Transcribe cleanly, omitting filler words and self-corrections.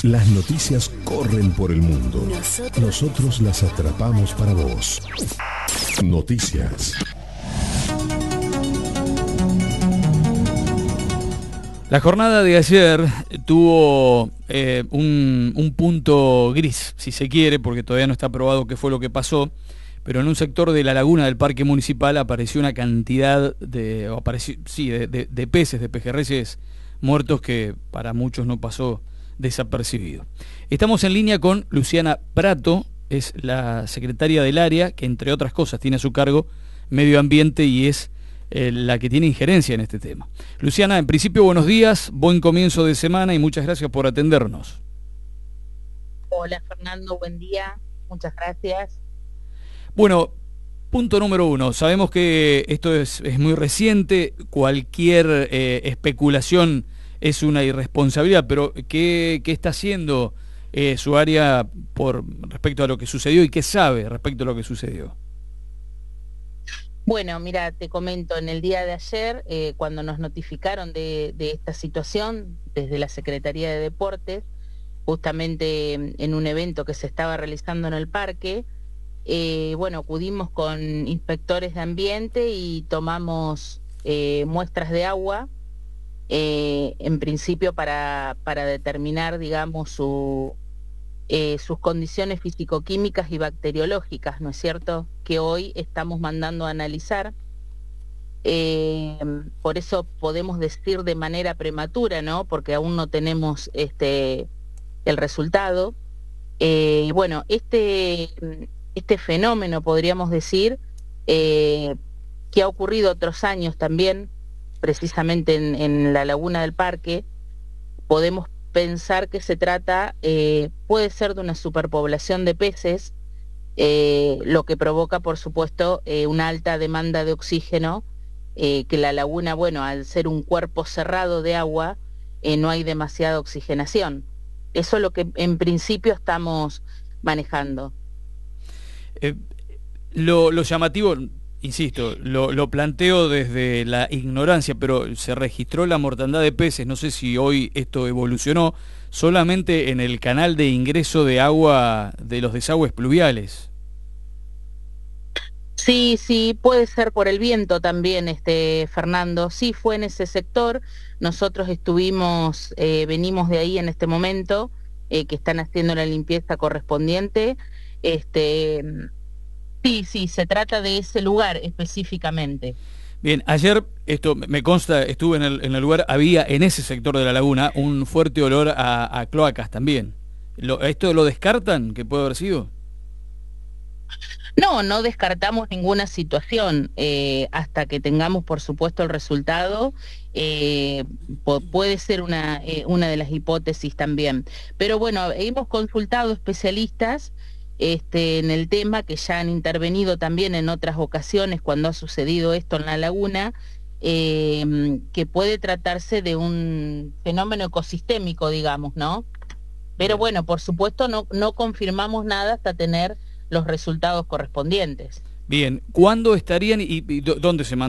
Las noticias corren por el mundo. Nosotros las atrapamos para vos. Noticias. La jornada de ayer tuvo un punto gris, si se quiere, porque todavía no está probado qué fue lo que pasó, pero en un sector de la laguna del parque municipal apareció una cantidad de peces, de pejerreyes muertos que para muchos no pasó desapercibido. Estamos en línea con Luciana Prato, es la secretaria del área, que entre otras cosas tiene a su cargo medio ambiente y es la que tiene injerencia en este tema. Luciana, en principio, buenos días, buen comienzo de semana y muchas gracias por atendernos. Hola Fernando, buen día, muchas gracias. Bueno, punto número uno, sabemos que esto es muy reciente, cualquier especulación es una irresponsabilidad, pero ¿qué está haciendo su área respecto a lo que sucedió y qué sabe respecto a lo que sucedió? Bueno, mira, te comento, en el día de ayer, cuando nos notificaron de esta situación desde la Secretaría de Deportes, justamente en un evento que se estaba realizando en el parque, acudimos con inspectores de ambiente y tomamos muestras de agua, en principio para determinar, digamos, sus condiciones físico-químicas y bacteriológicas, ¿no es cierto?, que hoy estamos mandando a analizar. Por eso podemos decir de manera prematura, ¿no?, porque aún no tenemos el resultado. Este fenómeno, podríamos decir, que ha ocurrido otros años también, precisamente en la laguna del parque, podemos pensar que se trata, puede ser de una superpoblación de peces, lo que provoca, por supuesto, una alta demanda de oxígeno, que la laguna, bueno, al ser un cuerpo cerrado de agua, no hay demasiada oxigenación. Eso es lo que en principio estamos manejando. Lo llamativo, insisto, lo planteo desde la ignorancia, pero se registró la mortandad de peces, no sé si hoy esto evolucionó, solamente en el canal de ingreso de agua de los desagües pluviales. Sí, puede ser por el viento también, Fernando. Sí, fue en ese sector. Nosotros venimos de ahí en este momento, que están haciendo la limpieza correspondiente. Sí, se trata de ese lugar específicamente. Bien, ayer, esto me consta, estuve en el lugar, había en ese sector de la laguna un fuerte olor a cloacas también. ¿Esto lo descartan que puede haber sido? No descartamos ninguna situación, hasta que tengamos, por supuesto, el resultado. Puede ser una de las hipótesis también. Pero bueno, hemos consultado especialistas en el tema, que ya han intervenido también en otras ocasiones cuando ha sucedido esto en la laguna, que puede tratarse de un fenómeno ecosistémico, digamos, ¿no? Pero bueno, por supuesto no confirmamos nada hasta tener los resultados correspondientes. Bien, ¿cuándo estarían y dónde se mandan